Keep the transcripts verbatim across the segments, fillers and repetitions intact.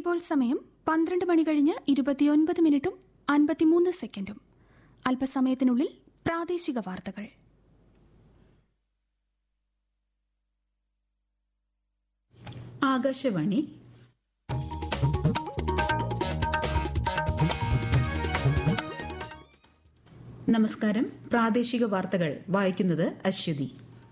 ഇപ്പോൾ സമയം പന്ത്രണ്ട് മണി കഴിഞ്ഞ് ഇരുപത്തിയൊൻപത് മിനിറ്റും അൻപത്തിമൂന്ന് സെക്കൻഡും. അല്പസമയത്തിനുള്ളിൽ പ്രാദേശിക വാർത്തകൾ. ആകാശവാണി. നമസ്കാരം. പ്രാദേശിക വാർത്തകൾ വായിക്കുന്നത് അശ്വതി.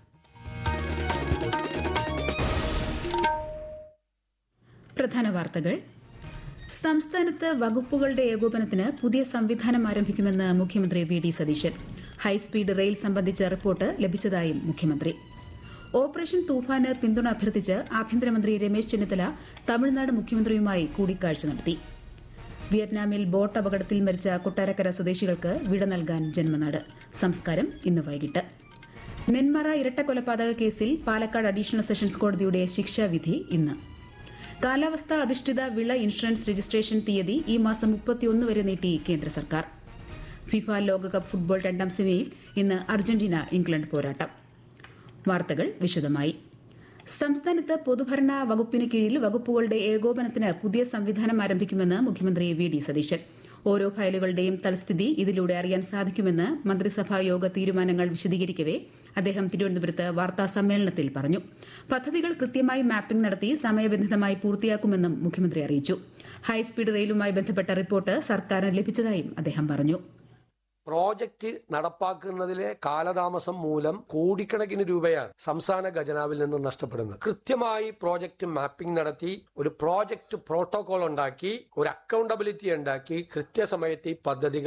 പ്രധാന വാർത്തകൾ. സംസ്ഥാനത്ത് വകുപ്പുകളുടെ ഏകോപനത്തിന് പുതിയ സംവിധാനം ആരംഭിക്കുമെന്ന് മുഖ്യമന്ത്രി V D Satheesan. High speed rail സംബന്ധിച്ച റിപ്പോർട്ട് ലഭിച്ചതായും മുഖ്യമന്ത്രി. ഓപ്പറേഷൻ തൂഫാന് പിന്തുണ അഭ്യർത്ഥിച്ച് ആഭ്യന്തരമന്ത്രി രമേശ് ചെന്നിത്തല തമിഴ്നാട് മുഖ്യമന്ത്രിയുമായി കൂടിക്കാഴ്ച നടത്തി. വിയറ്റ്നാമിൽ ബോട്ട് അപകടത്തിൽ മരിച്ച കൊട്ടാരക്കര സ്വദേശികൾക്ക് വിട നൽകാൻ ജന്മനാട്. സംസ്കാരം ഇന്ന് വൈകിട്ട്. നെന്മറ ഇരട്ടക്കൊലപാതക കേസിൽ പാലക്കാട് അഡീഷണൽ സെഷൻസ് കോടതിയുടെ ശിക്ഷാവിധി ഇന്ന്. കാലാവസ്ഥാ അധിഷ്ഠിത വിള ഇൻഷുറൻസ് രജിസ്ട്രേഷൻ തീയതി ഈ മാസം മുപ്പത്തിയൊന്ന് വരെ നീട്ടി കേന്ദ്ര സർക്കാർ. ഫിഫ ലോകകപ്പ് ഫുട്ബോൾ രണ്ടാം സെമിയിൽ ഇന്ന് അർജന്റീന ഇംഗ്ലണ്ട് പോരാട്ടം. വാർത്തകൾ വിശദമായി. സംസ്ഥാനത്ത് പൊതുഭരണ വകുപ്പിന് കീഴിൽ വകുപ്പുകളുടെ ഏകോപനത്തിന് പുതിയ സംവിധാനം ആരംഭിക്കുമെന്ന് മുഖ്യമന്ത്രി വി ഡി സതീശൻ. ഓരോ ഫയലുകളുടെയും തൽസ്ഥിതി ഇതിലൂടെ അറിയാൻ സാധിക്കുമെന്ന് മന്ത്രിസഭാ യോഗ തീരുമാനങ്ങൾ വിശദീകരിക്കവെ അദ്ദേഹം തിരുവനന്തപുരത്ത് വാർത്താ സമ്മേളനത്തിൽ പറഞ്ഞു. പദ്ധതികൾ കൃത്യമായി മാപ്പിംഗ് നടത്തി സമയബന്ധിതമായി പൂർത്തിയാക്കുമെന്നും മുഖ്യമന്ത്രി അറിയിച്ചു. ഹൈസ്പീഡ് റെയിലുമായി ബന്ധപ്പെട്ട റിപ്പോർട്ട് സർക്കാരിന് ലഭിച്ചതായും അദ്ദേഹം പറഞ്ഞു. പ്രോജക്റ്റ് നടപ്പാക്കുന്നതിലെ കാലതാമസം മൂലം കോടിക്കണക്കിന് രൂപയാണ് സംസ്ഥാന ഖജനാവിൽ നിന്ന് നഷ്ടപ്പെടുന്നത്. കൃത്യമായി പ്രോജക്റ്റ് മാപ്പിംഗ് നടത്തി ഒരു പ്രോജക്റ്റ് പ്രോട്ടോകോൾ ഉണ്ടാക്കി ഒരു അക്കൗണ്ടബിലിറ്റി ഉണ്ടാക്കി കൃത്യസമയത്ത് ഈ പദ്ധതികൾ